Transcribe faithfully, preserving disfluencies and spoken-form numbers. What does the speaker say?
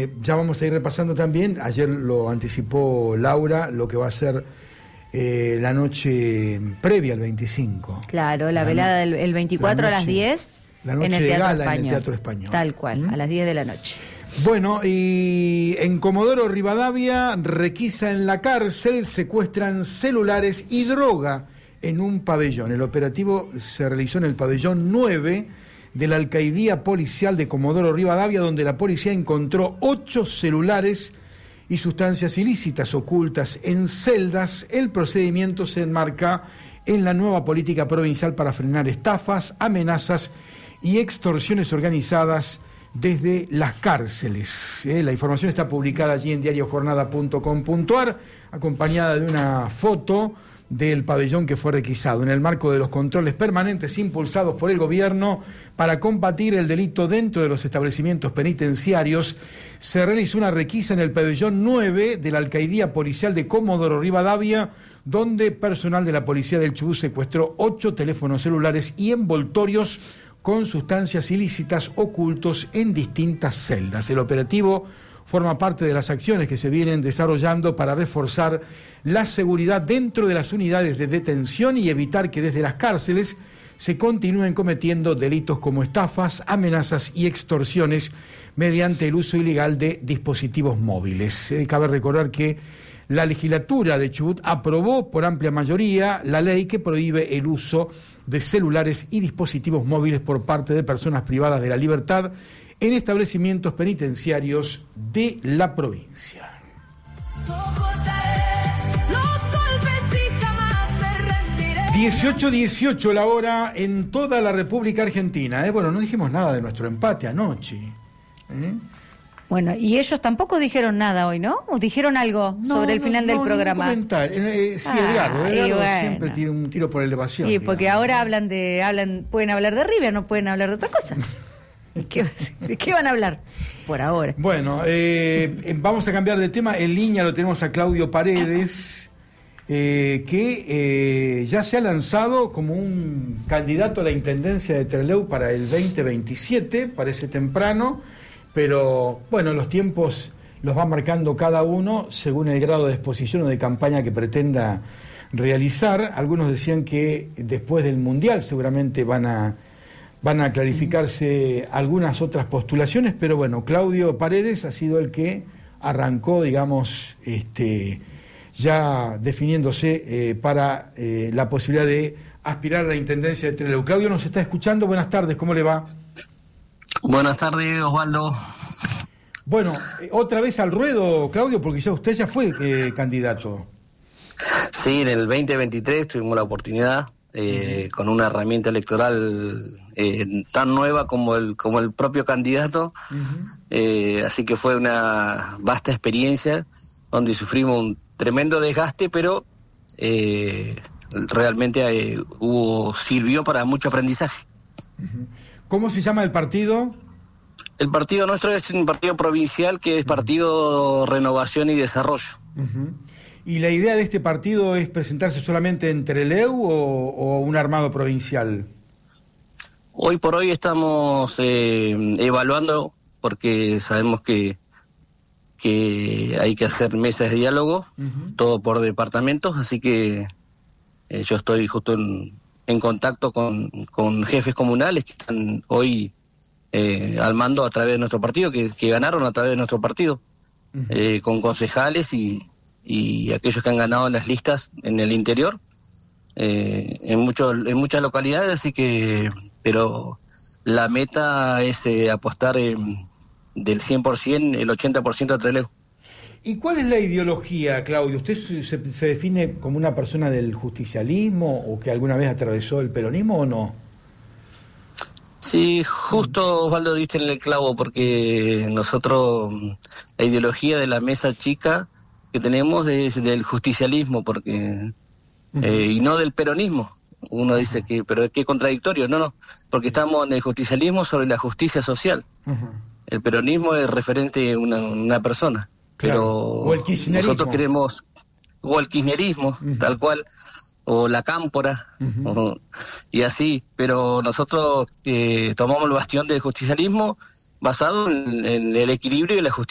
eh, ya vamos a ir repasando también, ayer lo anticipó Laura, lo que va a ser eh, la noche previa al veinticinco. Claro, la, la velada del el veinticuatro noche, a las diez la noche en el de Teatro gala Español. en el Teatro Español. Tal cual, ¿Mm? a las diez de la noche. Bueno, y en Comodoro Rivadavia, requisa en la cárcel, secuestran celulares y droga en un pabellón. El operativo se realizó en el pabellón nueve de la Alcaidía Policial de Comodoro Rivadavia, donde la policía encontró ocho celulares y sustancias ilícitas ocultas en celdas. El procedimiento se enmarca en la nueva política provincial para frenar estafas, amenazas y extorsiones organizadas desde las cárceles. Eh, la información está publicada allí en diario jornada punto com punto a r, acompañada de una foto del pabellón que fue requisado en el marco de los controles permanentes impulsados por el gobierno para combatir el delito dentro de los establecimientos penitenciarios. Se realizó una requisa en el pabellón nueve de la Alcaidía Policial de Comodoro Rivadavia, donde personal de la Policía del Chubut secuestró ocho teléfonos celulares y envoltorios con sustancias ilícitas ocultos en distintas celdas. El operativo forma parte de las acciones que se vienen desarrollando para reforzar la seguridad dentro de las unidades de detención y evitar que desde las cárceles se continúen cometiendo delitos como estafas, amenazas y extorsiones mediante el uso ilegal de dispositivos móviles. Eh, cabe recordar que la legislatura de Chubut aprobó por amplia mayoría la ley que prohíbe el uso de celulares y dispositivos móviles por parte de personas privadas de la libertad en establecimientos penitenciarios de la provincia. dieciocho dieciocho la hora en toda la República Argentina. ¿eh? Bueno, no dijimos nada de nuestro empate anoche. ¿eh? Bueno, y ellos tampoco dijeron nada hoy, ¿no? ¿O dijeron algo no, sobre el final no, del no, programa? Comentar. Eh, sí, Edgardo, ah, Edgardo bueno. siempre tira un tiro por elevación. Sí, porque digamos. ahora hablan de, hablan, pueden hablar de River, no pueden hablar de otra cosa. ¿Qué, ¿De qué van a hablar? Por ahora. Bueno, eh, vamos a cambiar de tema. En línea lo tenemos a Claudio Paredes, eh, que eh, ya se ha lanzado como un candidato a la intendencia de Trelew para el veinte veintisiete, parece temprano. Pero, bueno, los tiempos los va marcando cada uno según el grado de exposición o de campaña que pretenda realizar. Algunos decían que después del Mundial seguramente van a, van a clarificarse algunas otras postulaciones, pero bueno, Claudio Paredes ha sido el que arrancó, digamos, este, ya definiéndose eh, para eh, la posibilidad de aspirar a la intendencia de Trelew. Claudio nos está escuchando, buenas tardes, ¿cómo le va? Buenas tardes, Osvaldo. Bueno, eh, otra vez al ruedo, Claudio, porque ya usted ya fue eh, candidato. Sí, en el veinte veintitrés tuvimos la oportunidad, eh, uh-huh. con una herramienta electoral eh, tan nueva como el como el propio candidato, uh-huh. eh, así que fue una vasta experiencia donde sufrimos un tremendo desgaste, pero eh, realmente eh, hubo sirvió para mucho aprendizaje. Uh-huh. ¿Cómo se llama el partido? El partido nuestro es un partido provincial que es Partido Renovación y Desarrollo. Uh-huh. ¿Y la idea de este partido es presentarse solamente en Trelew o, o un armado provincial? Hoy por hoy estamos eh, evaluando, porque sabemos que, que hay que hacer mesas de diálogo, uh-huh. todo por departamentos, así que eh, yo estoy justo en... en contacto con, con jefes comunales que están hoy eh, al mando a través de nuestro partido, que, que ganaron a través de nuestro partido, uh-huh. eh, con concejales y, y aquellos que han ganado en las listas en el interior, eh, en, mucho, en muchas localidades, así que, pero la meta es eh, apostar eh, del cien por ciento, el ochenta por ciento a Trelew. ¿Y cuál es la ideología, Claudio? ¿Usted se, se define como una persona del justicialismo o que alguna vez atravesó el peronismo o no? Sí, justo Osvaldo diste en el clavo, porque nosotros, la ideología de la mesa chica que tenemos es del justicialismo, porque uh-huh. eh, y no del peronismo. Uno dice que, pero qué contradictorio, no, no, porque estamos en el justicialismo sobre la justicia social. Uh-huh. El peronismo es referente a una, una persona. Pero o el nosotros queremos, o el kirchnerismo, uh-huh. tal cual, o la cámpora, uh-huh. o, y así, pero nosotros eh, tomamos el bastión del justicialismo basado en, en el equilibrio y la justicia.